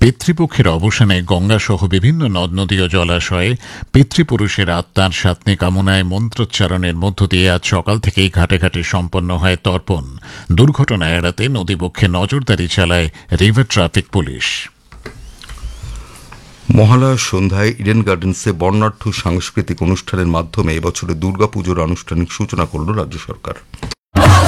পিতৃপক্ষের অবসানে গঙ্গাসহ বিভিন্ন নদ নদী ও জলাশয়ে পিতৃপুরুষের আত্মার সাত্ত্বিক কামনায় মন্ত্রোচ্চারণের মধ্য দিয়ে আজ সকাল থেকেই ঘাটে ঘাটে সম্পন্ন হয় তর্পণ। দুর্ঘটনা এড়াতে নদীবক্ষে নজরদারি চালায় রিভার ট্রাফিক পুলিশ। মহালয়ার সন্ধ্যায় ইডেন গার্ডেন্সে বর্ণাঢ্য সাংস্কৃতিক অনুষ্ঠানের মাধ্যমে এবছরের দুর্গাপুজোর আনুষ্ঠানিক সূচনা করল রাজ্য সরকার।